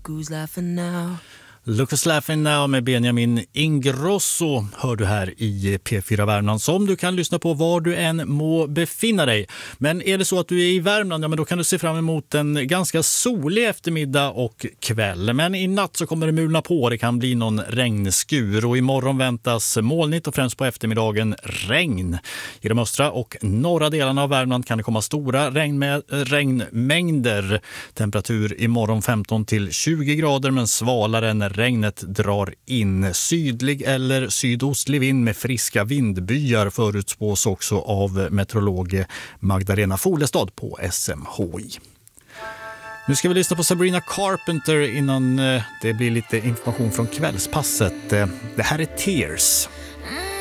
Look who's laughing now. Look who's laughing now med Benjamin Ingrosso hör du här i P4 Värmland som du kan lyssna på var du än må befinna dig. Men är det så att du är i Värmland, ja, men då kan du se fram emot en ganska solig eftermiddag och kväll. Men i natt så kommer det mulna på, det kan bli någon regnskur och imorgon väntas molnigt och främst på eftermiddagen regn. I de östra och norra delarna av Värmland kan det komma stora regnmängder. Temperatur imorgon 15 till 20 grader men svalare när regnet drar in. Sydlig eller sydostlig vind med friska vindbyar förutspås också av meteorolog Magdalena Folestad på SMHI. Nu ska vi lyssna på Sabrina Carpenter innan det blir lite information från kvällspasset. Det här är Tears.